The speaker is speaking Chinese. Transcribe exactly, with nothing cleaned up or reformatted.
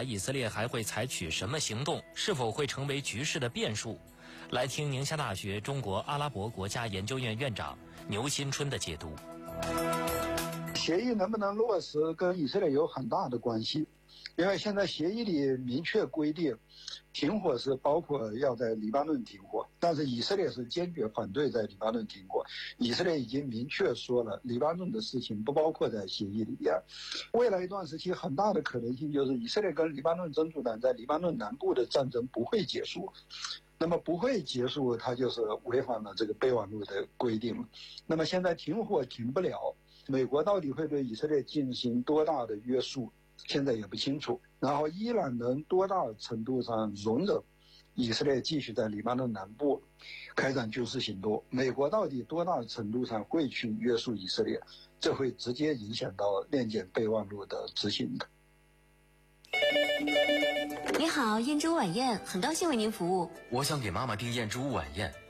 来，以色列还会采取什么行动？是否会成为局势的变数？来听宁夏大学中国阿拉伯国家研究院院长牛新春的解读。 协议能不能落实，跟以色列有很大的关系。因为现在协议里明确规定，停火是包括要在黎巴嫩停火，但是以色列是坚决反对在黎巴嫩停火。以色列已经明确说了，黎巴嫩的事情不包括在协议里边。未来一段时期，很大的可能性就是以色列跟黎巴嫩真主党在黎巴嫩南部的战争不会结束。那么不会结束，它就是违反了这个备忘录的规定。那么现在停火停不了，美国到底会对以色列进行多大的约束？现在也不清楚。然后伊朗能多大程度上容忍以色列继续在黎巴嫩南部开展军事行动？美国到底多大程度上会去约束以色列？这会直接影响到链检备忘录的执行的。 你好，燕州晚宴，很高兴为您服务。 我想给妈妈订燕之屋晚宴，